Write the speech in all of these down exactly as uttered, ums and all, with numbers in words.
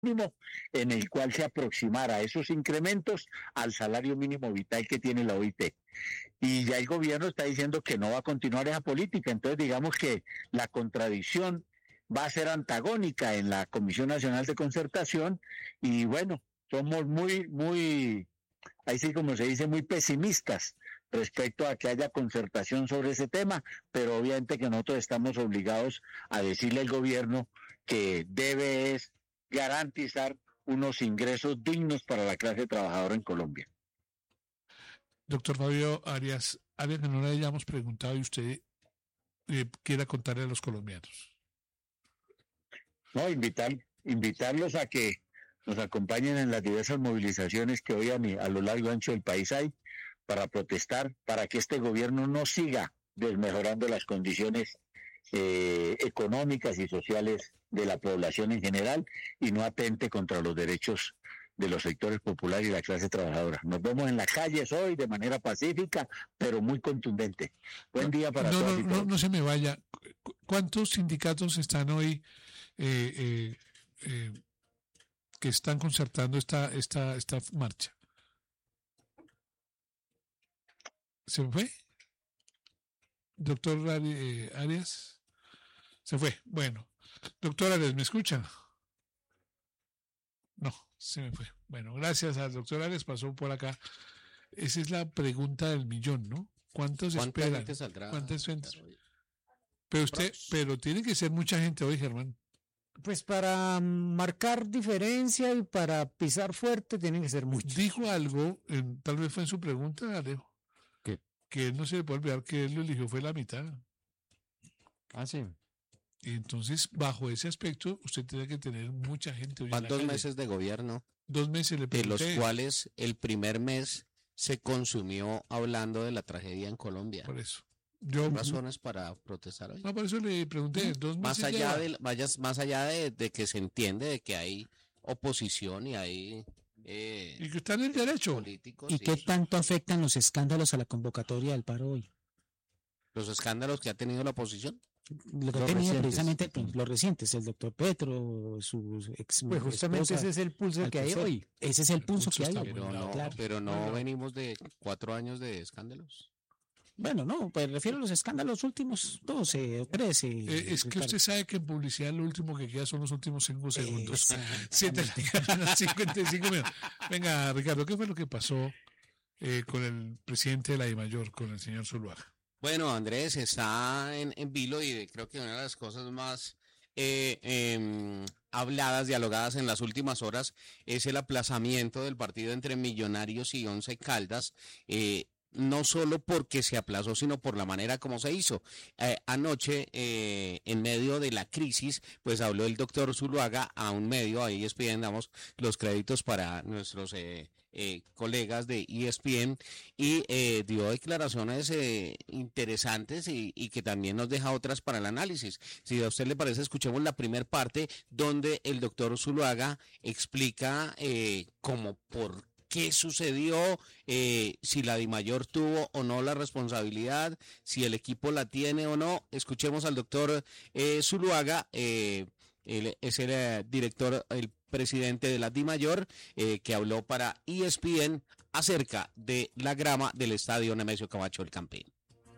mínimo en el cual se aproximara esos incrementos al salario mínimo vital que tiene la O I T. Y ya el gobierno está diciendo que no va a continuar esa política, entonces digamos que la contradicción va a ser antagónica en la Comisión Nacional de Concertación y bueno, somos muy, muy, ahí sí como se dice, muy pesimistas respecto a que haya concertación sobre ese tema, pero obviamente que nosotros estamos obligados a decirle al gobierno que debe es garantizar unos ingresos dignos para la clase trabajadora en Colombia. Doctor Fabio Arias, algo que no le hayamos preguntado y usted eh, quiera contarle a los colombianos. No, invitar, invitarlos a que nos acompañen en las diversas movilizaciones que hoy a, a lo largo y ancho del país hay para protestar, para que este gobierno no siga desmejorando las condiciones eh, económicas y sociales de la población en general y no atente contra los derechos de los sectores populares y la clase trabajadora. Nos vemos en las calles hoy de manera pacífica, pero muy contundente. Buen día para no, todos. No, no, no se me vaya. ¿Cuántos sindicatos están hoy eh, eh, eh, que están concertando esta, esta, esta marcha? ¿Se fue? Doctor Arias. Se fue. Bueno. Doctor Arias, ¿me escuchan? No, se me fue. Bueno, gracias al doctor Arias, pasó por acá. Esa es la pregunta del millón, ¿no? ¿Cuántos ¿Cuánta esperan? Gente saldrá ¿Cuántas gentes? Pero usted, pero tiene que ser mucha gente hoy, Germán. Pues para marcar diferencia y para pisar fuerte tienen que ser muchos. Dijo algo, en, tal vez fue en su pregunta, Alejo, ¿qué? Que él no se le puede olvidar que él lo eligió fue la mitad. Ah, sí. Y entonces, bajo ese aspecto, usted tiene que tener mucha gente. Van dos meses de gobierno. Dos meses le pregunté. De los cuales el primer mes se consumió hablando de la tragedia en Colombia. Por eso. Yo, razones para protestar hoy. No, por eso le pregunté. Dos más meses allá ya. de vayas más allá de, de que se entiende de que hay oposición y hay eh, y que están en el derecho. ¿Y qué eso. tanto afectan los escándalos a la convocatoria del paro hoy? Los escándalos que ha tenido la oposición. Lo que ha tenido precisamente los recientes, el doctor Petro, sus ex. Pues justamente ese es el pulso que hay hoy. Ese es el pulso, el pulso que hay. Pero no, claro. pero no bueno. venimos de cuatro años de escándalos. Bueno, no, pues refiero a los escándalos últimos doce o trece. Eh, es que usted sabe que en publicidad lo último que queda son los últimos cinco segundos. Siete, cincuenta y cinco minutos. Venga, Ricardo, ¿qué fue lo que pasó eh, con el presidente de la DIMAYOR, con el señor Zuluaga? Bueno, Andrés, está en, en vilo y creo que una de las cosas más eh, eh, habladas, dialogadas en las últimas horas es el aplazamiento del partido entre Millonarios y Once Caldas. Eh, no solo porque se aplazó, sino por la manera como se hizo. Eh, anoche, eh, en medio de la crisis, pues habló el doctor Zuluaga a un medio, ahí E S P N, damos los créditos para nuestros eh, eh, colegas de E S P N, y eh, dio declaraciones eh, interesantes y, y que también nos deja otras para el análisis. Si a usted le parece, escuchemos la primera parte, donde el doctor Zuluaga explica eh, como por qué sucedió, eh, si la DIMAYOR tuvo o no la responsabilidad, si el equipo la tiene o no. Escuchemos al doctor eh, Zuluaga, eh, él es el eh, director, el presidente de la DIMAYOR, eh, que habló para E S P N acerca de la grama del estadio Nemesio Camacho del Campín.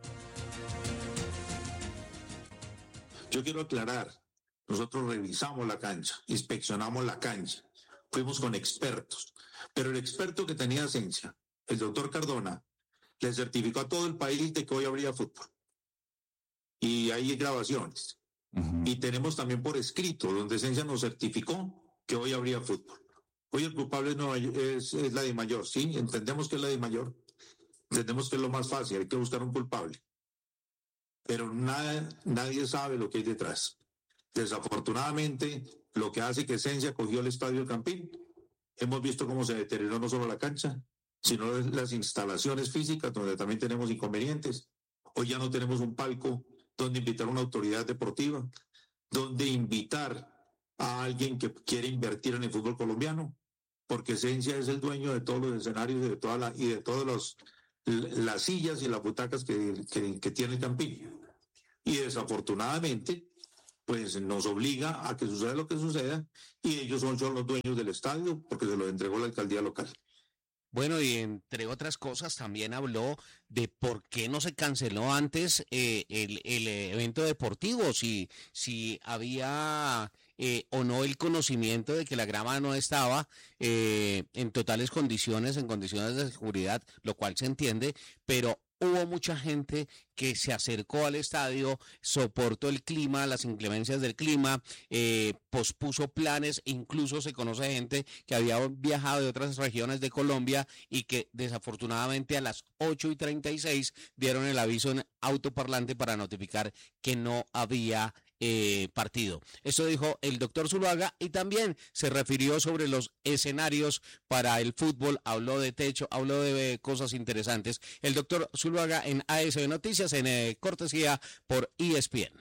Yo quiero aclarar, nosotros revisamos la cancha, inspeccionamos la cancha, fuimos con expertos, pero el experto que tenía Esencia, el doctor Cardona, le certificó a todo el país de que hoy habría fútbol. Y hay grabaciones. Uh-huh. Y tenemos también por escrito, donde Esencia nos certificó que hoy habría fútbol. Hoy el culpable no es, es la DIMAYOR, ¿sí? Entendemos que es la DIMAYOR. Entendemos que es lo más fácil, hay que buscar un culpable. Pero nada, nadie sabe lo que hay detrás. Desafortunadamente, lo que hace que Esencia cogió el estadio del Campín, hemos visto cómo se deterioró no solo la cancha, sino las instalaciones físicas, donde también tenemos inconvenientes. Hoy ya no tenemos un palco donde invitar a una autoridad deportiva, donde invitar a alguien que quiere invertir en el fútbol colombiano, porque Esencia es el dueño de todos los escenarios y de, toda la, y de todas los, las sillas y las butacas que, que, que tiene el Campín. Y desafortunadamente, pues nos obliga a que suceda lo que suceda, y ellos son, son los dueños del estadio porque se lo entregó la alcaldía local. Bueno, y entre otras cosas también habló de por qué no se canceló antes eh, el, el evento deportivo, si, si había eh, o no el conocimiento de que la grama no estaba eh, en totales condiciones, en condiciones de seguridad, lo cual se entiende, pero hubo mucha gente que se acercó al estadio, soportó el clima, las inclemencias del clima, eh, pospuso planes, incluso se conoce gente que había viajado de otras regiones de Colombia y que desafortunadamente a las ocho y treinta y seis dieron el aviso en autoparlante para notificar que no había Eh, partido. Eso dijo el doctor Zuluaga, y también se refirió sobre los escenarios para el fútbol, habló de techo, habló de cosas interesantes. El doctor Zuluaga en A S B Noticias, en eh, cortesía por E S P N.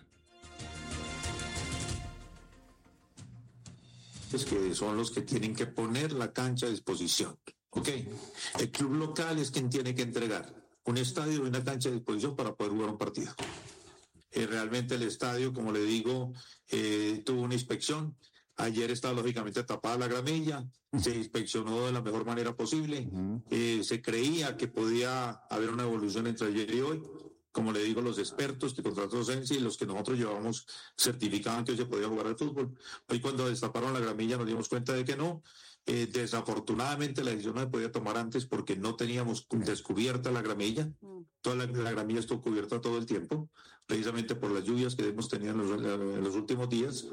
Es que son los que tienen que poner la cancha a disposición. ¿Ok? El club local es quien tiene que entregar un estadio y una cancha a disposición para poder jugar un partido. Eh, realmente el estadio, como le digo, eh, tuvo una inspección. Ayer estaba lógicamente tapada la gramilla, se inspeccionó de la mejor manera posible. Uh-huh. Eh, se creía que podía haber una evolución entre ayer y hoy. Como le digo, los expertos que contrató Docencia y los que nosotros llevamos certificaban que hoy se podía jugar al fútbol. Hoy, cuando destaparon la gramilla, nos dimos cuenta de que no. Eh, desafortunadamente la decisión no se podía tomar antes porque no teníamos descubierta la gramilla. Toda la, la gramilla estuvo cubierta todo el tiempo, precisamente por las lluvias que hemos tenido en los, en los últimos días.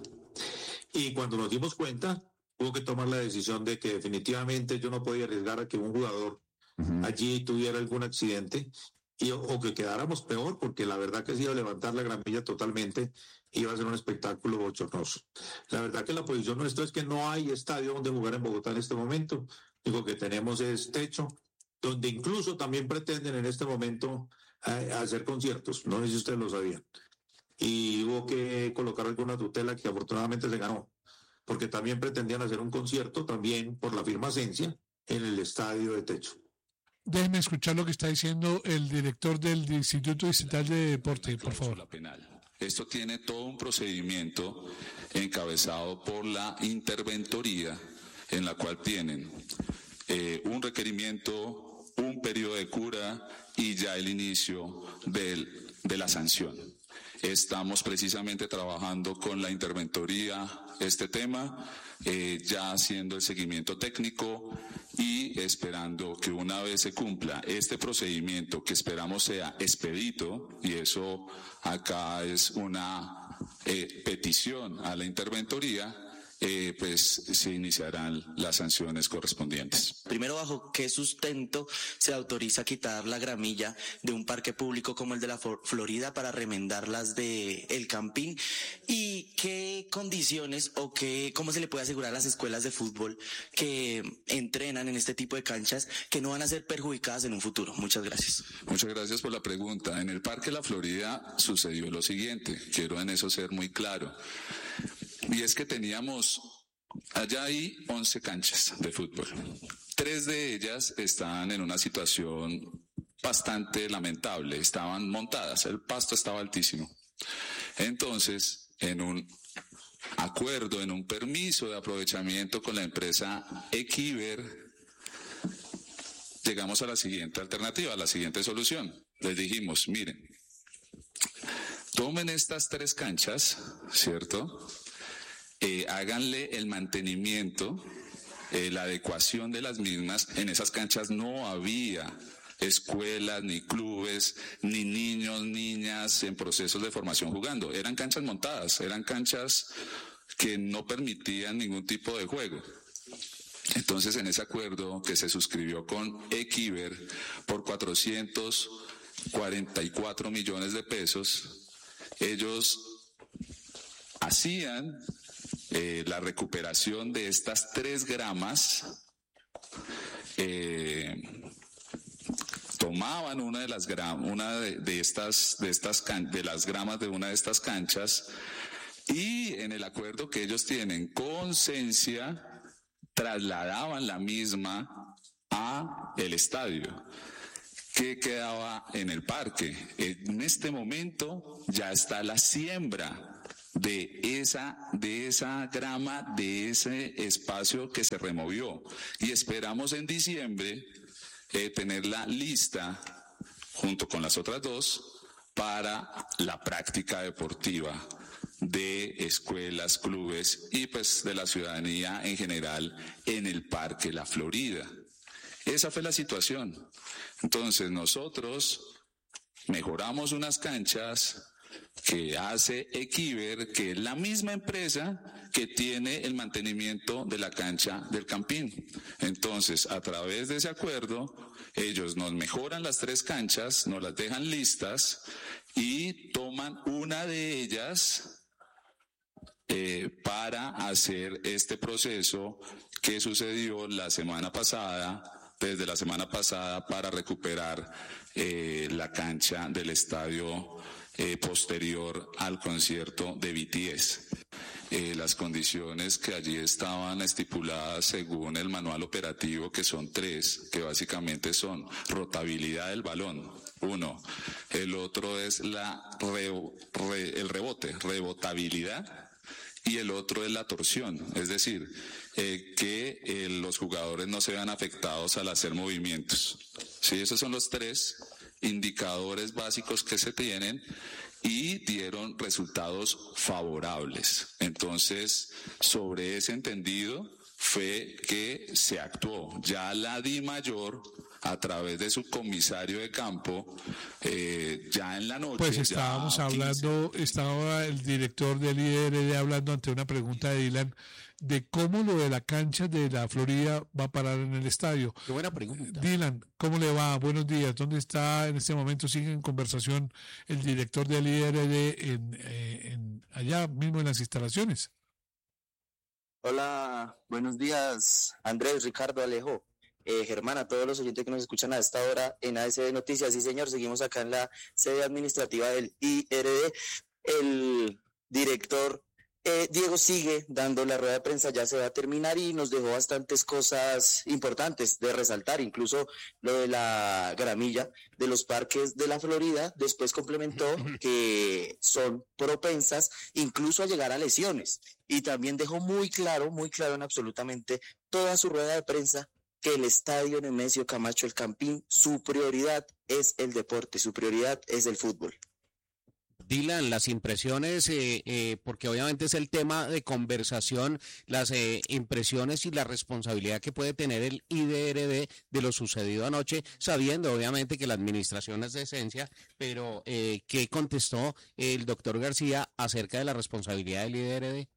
Y cuando nos dimos cuenta, hubo que tomar la decisión de que definitivamente yo no podía arriesgar a que un jugador uh-huh. allí tuviera algún accidente y, o que quedáramos peor, porque la verdad que si iba a levantar la gramilla totalmente, iba a ser un espectáculo bochornoso. La verdad que la posición nuestra es que no hay estadio donde jugar en Bogotá en este momento. Lo que tenemos es techo, donde incluso también pretenden en este momento eh, hacer conciertos. No sé si ustedes lo sabían. Y hubo que colocar alguna tutela que afortunadamente se ganó, porque también pretendían hacer un concierto también por la firma Ascensia en el estadio de techo. Déjeme escuchar lo que está diciendo el director del Instituto Distrital de Deporte, por favor. Esto tiene todo un procedimiento encabezado por la interventoría, en la cual tienen eh, un requerimiento, un periodo de cura y ya el inicio del, de la sanción. Estamos precisamente trabajando con la interventoría este tema, eh, ya haciendo el seguimiento técnico y esperando que una vez se cumpla este procedimiento, que esperamos sea expedito, y eso acá es una eh, petición a la interventoría, Eh, pues se iniciarán las sanciones correspondientes. Primero, ¿bajo qué sustento se autoriza quitar la gramilla de un parque público como el de la Florida para remendarlas de El Campín? ¿Y qué condiciones o qué, cómo se le puede asegurar a las escuelas de fútbol que entrenan en este tipo de canchas que no van a ser perjudicadas en un futuro? Muchas gracias. Muchas gracias por la pregunta. En el Parque La Florida sucedió lo siguiente, quiero en eso ser muy claro. Y es que teníamos, allá hay once canchas de fútbol. Tres de ellas estaban en una situación bastante lamentable, estaban montadas, el pasto estaba altísimo. Entonces, en un acuerdo, en un permiso de aprovechamiento con la empresa Equiver, llegamos a la siguiente alternativa, a la siguiente solución. Les dijimos, miren, tomen estas tres canchas, ¿cierto?, Eh, háganle el mantenimiento, eh, la adecuación de las mismas. En esas canchas no había escuelas, ni clubes, ni niños, niñas en procesos de formación jugando. Eran canchas montadas, eran canchas que no permitían ningún tipo de juego. Entonces, en ese acuerdo que se suscribió con Equiver por cuatrocientos cuarenta y cuatro millones de pesos, ellos hacían Eh, la recuperación de estas tres gramas, eh, tomaban una de las gram, una de, de estas de estas can, de las gramas de una de estas canchas, y en el acuerdo que ellos tienen con Cencia trasladaban la misma a el estadio que quedaba en el parque. En este momento ya está la siembra de esa, de esa grama, de ese espacio que se removió. Y esperamos en diciembre eh, tenerla lista junto con las otras dos para la práctica deportiva de escuelas, clubes y pues de la ciudadanía en general en el Parque La Florida. Esa fue la situación. Entonces nosotros mejoramos unas canchas que hace Equiver, que es la misma empresa que tiene el mantenimiento de la cancha del Campín. Entonces, a través de ese acuerdo, ellos nos mejoran las tres canchas, nos las dejan listas y toman una de ellas eh, para hacer este proceso que sucedió la semana pasada, desde la semana pasada, para recuperar eh, la cancha del estadio Eh, posterior al concierto de B T S. Eh, las condiciones que allí estaban estipuladas según el manual operativo, que son tres, que básicamente son rotabilidad del balón, uno, el otro es la re, re, el rebote, rebotabilidad, y el otro es la torsión, es decir, eh, que eh, los jugadores no se vean afectados al hacer movimientos. Sí, esos son los tres indicadores básicos que se tienen y dieron resultados favorables. Entonces, sobre ese entendido fue que se actuó. Ya la DIMAYOR, a través de su comisario de campo, eh, ya en la noche... Pues estábamos hablando, quince... estaba el director del I D R D hablando ante una pregunta de Dylan de cómo lo de la cancha de la Florida va a parar en el estadio. Qué buena pregunta. Dylan, ¿cómo le va? Buenos días. ¿Dónde está en este momento? ¿Sigue en conversación el director del I D R D en, eh, en allá mismo en las instalaciones? Hola, buenos días, Andrés, Ricardo, Alejo. Eh, Germán, a todos los oyentes que nos escuchan a esta hora en A S D Noticias. Sí, señor, seguimos acá en la sede administrativa del I R D. El director eh, Diego sigue dando la rueda de prensa, ya se va a terminar y nos dejó bastantes cosas importantes de resaltar, incluso lo de la gramilla de los parques de la Florida. Después complementó que son propensas incluso a llegar a lesiones, y también dejó muy claro, muy claro en absolutamente toda su rueda de prensa que el estadio Nemesio Camacho El Campín, su prioridad es el deporte, su prioridad es el fútbol. Dylan, las impresiones, eh, eh, porque obviamente es el tema de conversación, las eh, impresiones y la responsabilidad que puede tener el I D R D de lo sucedido anoche, sabiendo obviamente que la administración es de esencia, pero eh, ¿qué contestó el doctor García acerca de la responsabilidad del I D R D?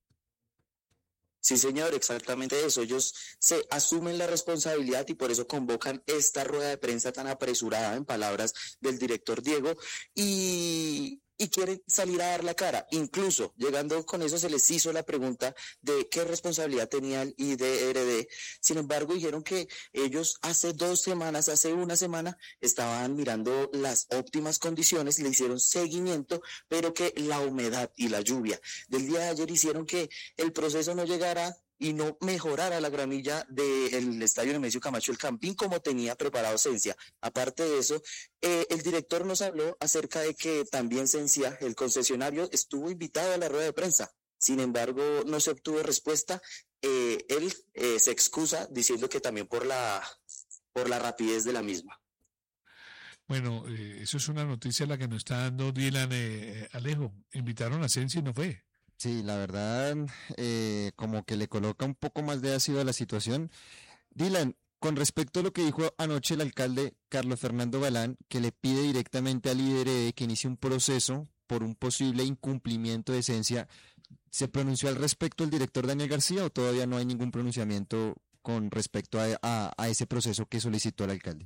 Sí, señor, exactamente eso. Ellos se asumen la responsabilidad y por eso convocan esta rueda de prensa tan apresurada, en palabras del director Diego, y, y quieren salir a dar la cara. Incluso, llegando con eso, se les hizo la pregunta de qué responsabilidad tenía el I D R D. Sin embargo, dijeron que ellos hace dos semanas, hace una semana, estaban mirando las óptimas condiciones, le hicieron seguimiento, pero que la humedad y la lluvia del día de ayer hicieron que el proceso no llegara y no mejorara la gramilla del estadio Nemesio Camacho El Campín como tenía preparado Sensia. Aparte de eso, eh, el director nos habló acerca de que también Sensia, el concesionario, estuvo invitado a la rueda de prensa. Sin embargo, no se obtuvo respuesta. Eh, él eh, se excusa diciendo que también por la, por la rapidez de la misma. Bueno, eh, eso es una noticia la que nos está dando Dylan eh, Alejo. Invitaron a Sensia y no fue. Sí, la verdad, eh, como que le coloca un poco más de ácido a la situación. Dylan, con respecto a lo que dijo anoche el alcalde Carlos Fernando Galán, que le pide directamente al I D R D que inicie un proceso por un posible incumplimiento de esencia, ¿se pronunció al respecto el director Daniel García o todavía no hay ningún pronunciamiento con respecto a, a, a ese proceso que solicitó el alcalde?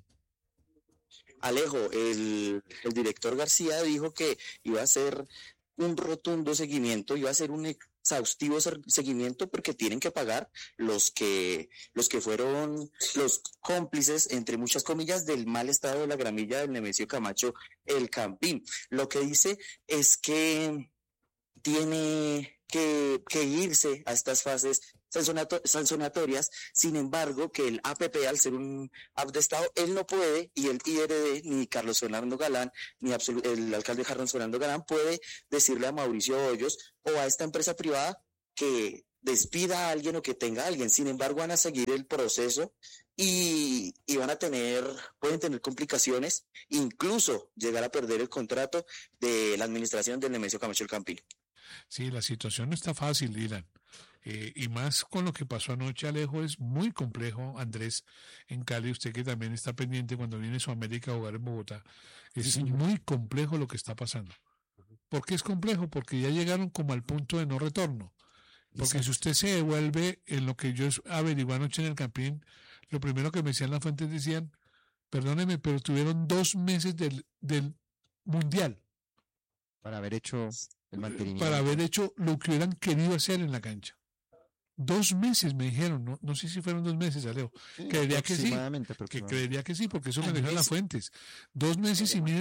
Alejo, el, el director García dijo que iba a ser un rotundo seguimiento, iba a ser un exhaustivo seguimiento porque tienen que pagar los que los que fueron los cómplices, entre muchas comillas, del mal estado de la gramilla del Nemesio Camacho El Campín. Lo que dice es que tiene que, que irse a estas fases sancionato- sancionatorias. Sin embargo, que el A P P, al ser un app de Estado, él no puede, y el I R D, ni Carlos Fernando Galán, ni absolu- el alcalde Carlos Fernando Galán puede decirle a Mauricio Hoyos o a esta empresa privada que despida a alguien o que tenga a alguien. Sin embargo, van a seguir el proceso y, y van a tener, pueden tener complicaciones, incluso llegar a perder el contrato de la administración del Nemesio Camacho el Campín. Sí, la situación no está fácil, Dylan. Eh, y más con lo que pasó anoche, Alejo, es muy complejo, Andrés, en Cali, usted que también está pendiente cuando viene Sudamérica a jugar en Bogotá, es Sí, muy complejo lo que está pasando. ¿Por qué es complejo? Porque ya llegaron como al punto de no retorno. Porque si usted se devuelve en lo que yo averigué anoche en el Campín, lo primero que me decían las fuentes decían, perdóneme, pero tuvieron dos meses del, del Mundial Para haber hecho el mantenimiento. para haber hecho lo que hubieran querido hacer en la cancha. Dos meses me dijeron, no, no sé si fueron dos meses, Alejo. Sí, Creería que sí, aproximadamente, que aproximadamente. creería que sí, porque eso me Andrés. dejan las fuentes. Dos meses y medio